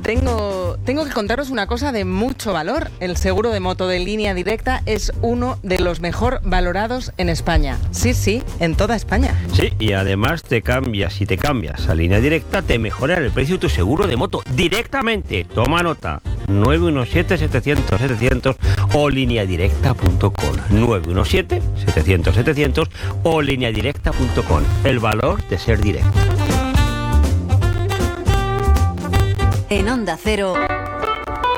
Tengo que contaros una cosa de mucho valor. El seguro de moto de Línea Directa es uno de los mejor valorados en España. Sí, en toda España. Sí, y además si te cambias a Línea Directa, te mejoran el precio de tu seguro de moto directamente. Toma nota, 917-700-700 o lineadirecta.com. 917-700-700 o lineadirecta.com. El valor de ser directo. En Onda Cero,